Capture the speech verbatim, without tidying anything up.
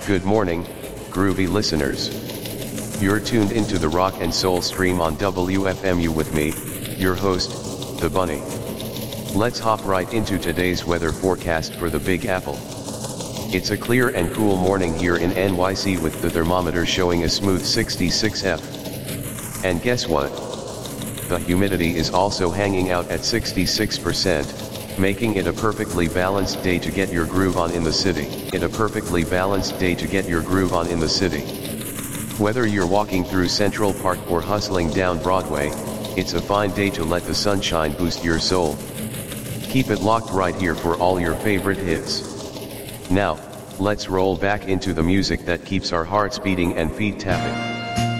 Good morning, groovy listeners. You're tuned into the rock and soul stream on W F M U with me, your host, The Bunny. Let's hop right into today's weather forecast for the Big Apple. It's a clear and cool morning here in N Y C with the thermometer showing a smooth sixty-six F. And guess what? The humidity is also hanging out at sixty-six percent. Making it a perfectly balanced day to get your groove on in the city. It a perfectly balanced day to get your groove on in the city. Whether you're walking through Central Park or hustling down Broadway, it's a fine day to let the sunshine boost your soul. Keep it locked right here for all your favorite hits. Now, let's roll back into the music that keeps our hearts beating and feet tapping.